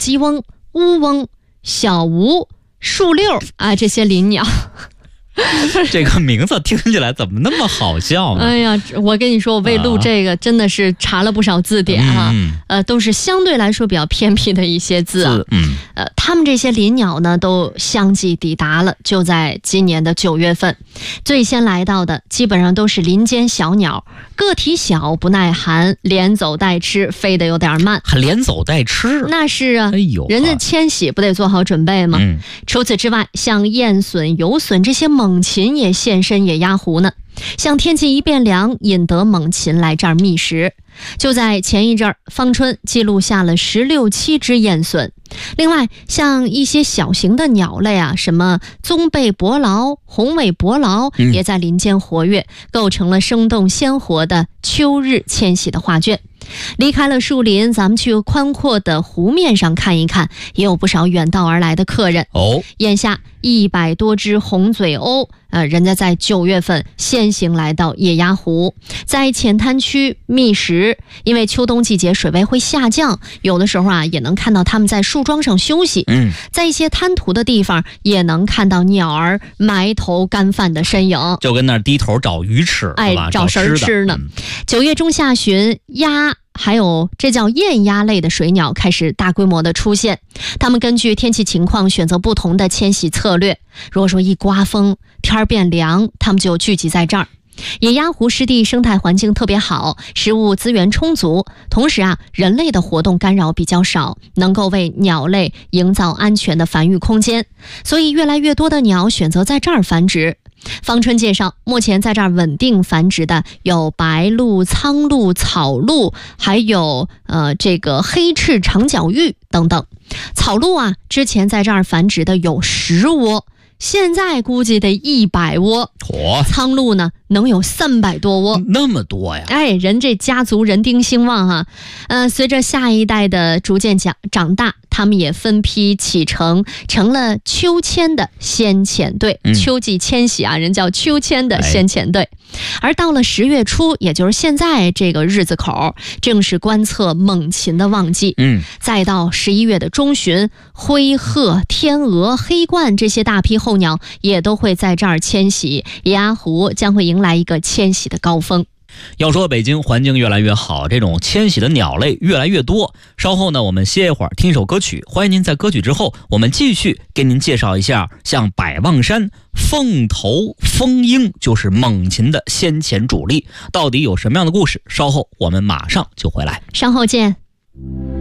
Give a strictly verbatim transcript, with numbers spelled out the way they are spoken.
鸡翁、乌翁、小吴、树六啊，这些林鸟。 这个名字听起来怎么那么好笑呢？ 哎呀，我跟你说，我为录这个真的是查了不少字典啊，嗯、呃，都是相对来说比较偏僻的一些字啊。嗯，呃，他们这些林鸟呢，都相继抵达了，就在今年的九月份，最先来到的基本上都是林间小鸟，个体小，不耐寒，连走带吃，飞得有点慢。 还连走带吃？ 那是啊， 哎呦， 人家迁徙不得做好准备吗？嗯、除此之外，像雁隼、游隼这些猛禽也现身野鸭湖呢。像天气一变凉，引得猛禽来这儿觅食。就在前一阵儿，芳春记录下了十六七只雁隼。另外，像一些小型的鸟类啊，什么棕背伯劳、红尾伯劳，也在林间活跃，构成了生动鲜活的秋日迁徙的画卷。离开了树林，咱们去宽阔的湖面上看一看，也有不少远道而来的客人。 哦， 眼下一百多只红嘴鸥，呃，人家在九月份先行来到野鸭湖，在浅滩区觅食。因为秋冬季节水位会下降，有的时候啊，也能看到他们在树桩上休息。嗯，在一些滩涂的地方，也能看到鸟儿埋头干饭的身影， 就跟那儿低头找鱼吃， 哎，找食儿吃呢。九、嗯、月中下旬，鸭。还有这叫雁鸭类的水鸟开始大规模的出现，它们根据天气情况选择不同的迁徙策略。如果说一刮风，天儿变凉，它们就聚集在这儿。野鸭湖湿地生态环境特别好，食物资源充足，同时啊，人类的活动干扰比较少，能够为鸟类营造安全的繁育空间，所以越来越多的鸟选择在这儿繁殖。芳春介绍，目前在这儿稳定繁殖的有白鹭、苍鹭、草鹭，还有呃这个黑翅长脚鹬等等。草鹭啊，之前在这儿繁殖的有十窝，现在估计得一百窝。 嚯！ 苍鹭呢，能有三百多窝， 那么多呀！ 哎，人这家族人丁兴旺啊。呃，随着下一代的逐渐长长大，他们也分批启程，成了秋迁的先遣队。嗯、秋季迁徙啊，人叫秋迁的先遣队。哎、而到了十月初，也就是现在这个日子口，正是观测猛禽的旺季。嗯，再到十一月的中旬，灰鹤、天鹅、黑鹳这些大批候鸟也都会在这儿迁徙，野鸭湖将会迎来一个迁徙的高峰。 要说北京环境越来越好，这种迁徙的鸟类越来越多。稍后呢，我们歇一会儿，听一首歌曲。欢迎您在歌曲之后，我们继续给您介绍一下，像百望山凤头蜂鹰就是猛禽的先遣主力，到底有什么样的故事？稍后我们马上就回来， 稍后见。